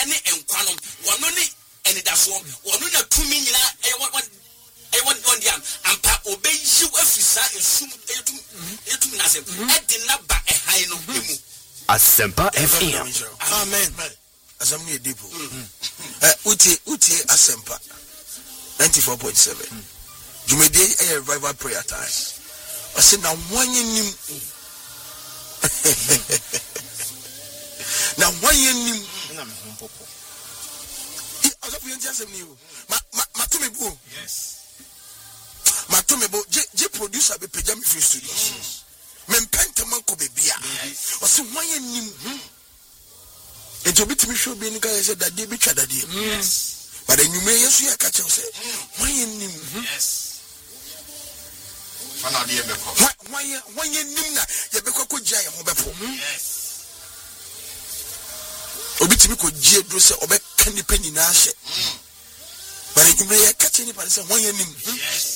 ene enkwa no wono ne enidaso wono na tumi nyina one diam ampa obeyi afisa esum etum na sem edina ba ehan no emu Asempa FM. Amen. Asam ni edipo. Uti Asempa 94.7. Jumede a revival prayer time. I said now one nim. Now one nim. Yes. Matumebo je producer be pejami free studios. Men pentaman ko be bia. O se one nim. It will be to me show being guys that they be chadadi. Yes. But then you may yes you catch say one nim. Yes. Why nim na ye be ko jai ho be po. Yes. Obi timi ko jie dro se obe kanipa nyina hye. But then you may catch any person one nim. Yes.